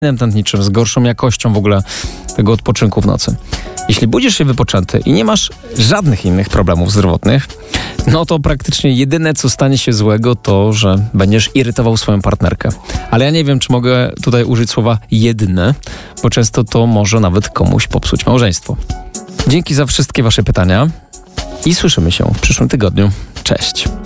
tętniczym, z gorszą jakością w ogóle tego odpoczynku w nocy. Jeśli budzisz się wypoczęty i nie masz żadnych innych problemów zdrowotnych, no to praktycznie jedyne, co stanie się złego, to, że będziesz irytował swoją partnerkę. Ale ja nie wiem, czy mogę tutaj użyć słowa jedyne, bo często to może nawet komuś popsuć małżeństwo. Dzięki za wszystkie wasze pytania i słyszymy się w przyszłym tygodniu. Cześć.